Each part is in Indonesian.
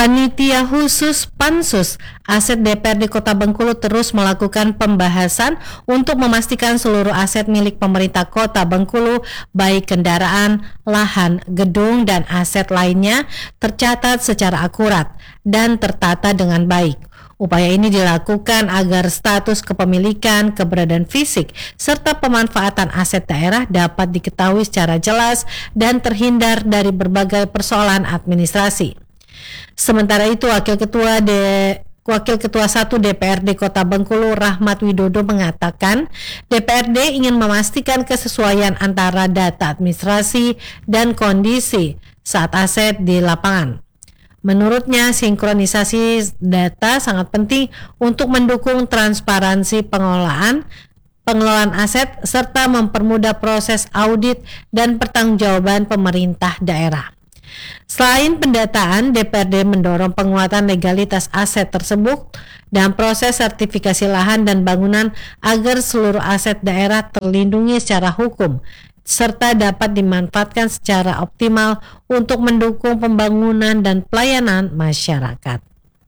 Panitia khusus Pansus Aset DPRD Kota Bengkulu terus melakukan pembahasan untuk memastikan seluruh aset milik pemerintah Kota Bengkulu, baik kendaraan, lahan, gedung, dan aset lainnya tercatat secara akurat dan tertata dengan baik. Upaya ini dilakukan agar status kepemilikan, keberadaan fisik, serta pemanfaatan aset daerah dapat diketahui secara jelas dan terhindar dari berbagai persoalan administrasi. Sementara itu, Wakil Ketua 1 DPRD Kota Bengkulu Rahmat Widodo mengatakan DPRD ingin memastikan kesesuaian antara data administrasi dan kondisi saat aset di lapangan. Menurutnya, sinkronisasi data sangat penting untuk mendukung transparansi pengelolaan aset serta mempermudah proses audit dan pertanggungjawaban pemerintah daerah. Selain pendataan, DPRD mendorong penguatan legalitas aset tersebut dan proses sertifikasi lahan dan bangunan agar seluruh aset daerah terlindungi secara hukum serta dapat dimanfaatkan secara optimal untuk mendukung pembangunan dan pelayanan masyarakat.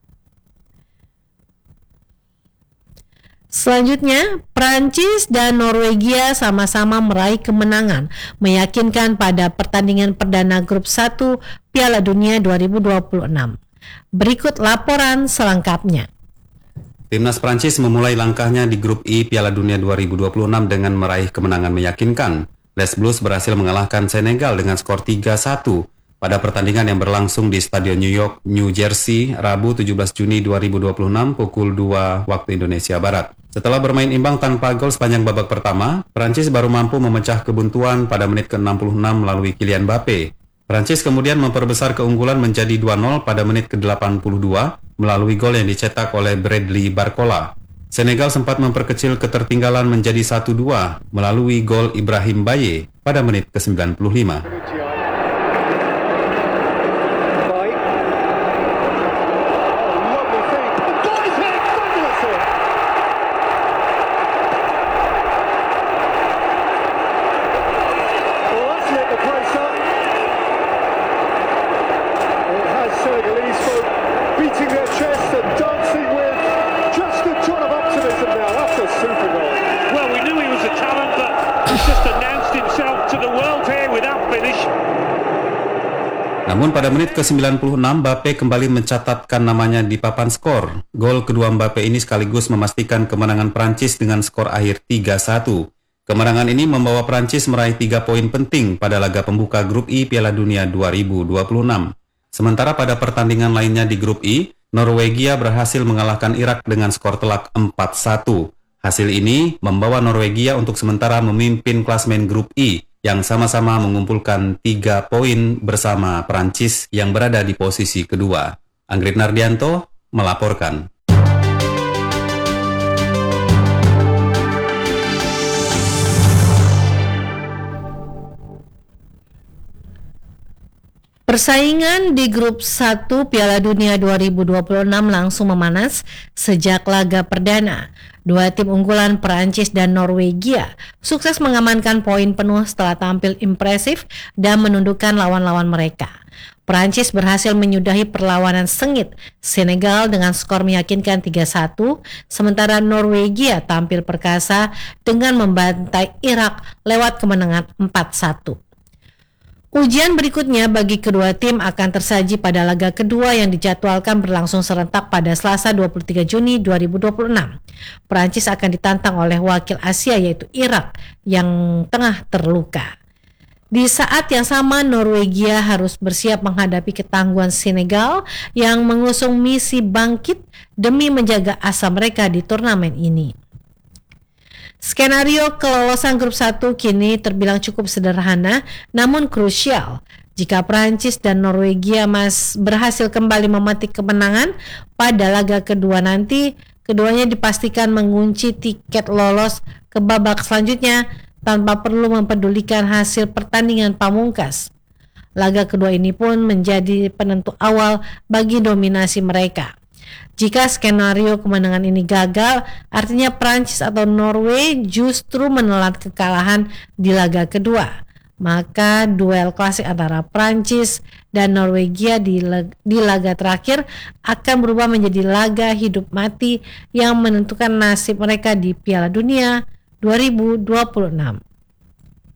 Selanjutnya, Prancis dan Norwegia sama-sama meraih kemenangan meyakinkan pada pertandingan perdana grup 1 Piala Dunia 2026. Berikut laporan selengkapnya. Timnas Prancis memulai langkahnya di grup I Piala Dunia 2026 dengan meraih kemenangan meyakinkan. Les Blues berhasil mengalahkan Senegal dengan skor 3-1 pada pertandingan yang berlangsung di Stadion New York, New Jersey, Rabu 17 Juni 2026 pukul 2 waktu Indonesia Barat. Setelah bermain imbang tanpa gol sepanjang babak pertama, Prancis baru mampu memecah kebuntuan pada menit ke-66 melalui Kylian Mbappe. Prancis kemudian memperbesar keunggulan menjadi 2-0 pada menit ke-82 melalui gol yang dicetak oleh Bradley Barcola. Senegal sempat memperkecil ketertinggalan menjadi 1-2 melalui gol Ibrahim Baye pada menit ke-95. Namun pada menit ke-96 Mbappe kembali mencatatkan namanya di papan skor. Gol kedua Mbappe ini sekaligus memastikan kemenangan Prancis dengan skor akhir 3-1. Kemenangan ini membawa Prancis meraih 3 poin penting pada laga pembuka grup I Piala Dunia 2026. Sementara pada pertandingan lainnya di grup I, Norwegia berhasil mengalahkan Irak dengan skor telak 4-1. Hasil ini membawa Norwegia untuk sementara memimpin klasemen grup I yang sama-sama mengumpulkan 3 poin bersama Prancis yang berada di posisi kedua. Anggrit Nardianto melaporkan. Persaingan di grup 1 Piala Dunia 2026 langsung memanas sejak laga perdana. Dua tim unggulan Perancis dan Norwegia sukses mengamankan poin penuh setelah tampil impresif dan menundukkan lawan-lawan mereka. Perancis berhasil menyudahi perlawanan sengit Senegal dengan skor meyakinkan 3-1, sementara Norwegia tampil perkasa dengan membantai Irak lewat kemenangan 4-1. Ujian berikutnya bagi kedua tim akan tersaji pada laga kedua yang dijadwalkan berlangsung serentak pada Selasa 23 Juni 2026. Perancis akan ditantang oleh wakil Asia yaitu Irak yang tengah terluka. Di saat yang sama Norwegia harus bersiap menghadapi ketangguhan Senegal yang mengusung misi bangkit demi menjaga asa mereka di turnamen ini. Skenario kelolosan grup 1 kini terbilang cukup sederhana namun krusial. Jika Prancis dan Norwegia berhasil kembali memetik kemenangan pada laga kedua nanti, keduanya dipastikan mengunci tiket lolos ke babak selanjutnya tanpa perlu mempedulikan hasil pertandingan pamungkas. Laga kedua ini pun menjadi penentu awal bagi dominasi mereka. Jika skenario kemenangan ini gagal, artinya Prancis atau Norway justru menelan kekalahan di laga kedua. Maka duel klasik antara Prancis dan Norwegia di laga terakhir akan berubah menjadi laga hidup mati yang menentukan nasib mereka di Piala Dunia 2026.